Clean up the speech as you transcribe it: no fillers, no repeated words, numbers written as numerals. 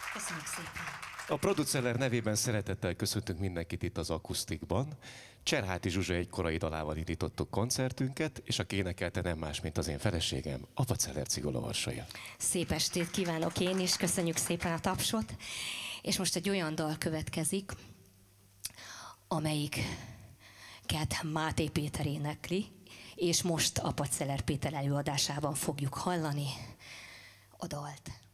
Köszönjük szépen. A producer nevében szeretettel köszöntünk mindenkit itt az Akusztikban. Cserháti Zsuzsa egy korai dalával indítottuk koncertünket, és aki énekelte nem más, mint az én feleségem, Ava Celler Cigola Orsolya. Szép estét kívánok én is, köszönjük szépen a tapsot. És most egy olyan dal következik, amelyiket Máté Péter énekli, és most Apa Celler Péter előadásában fogjuk hallani a dalt.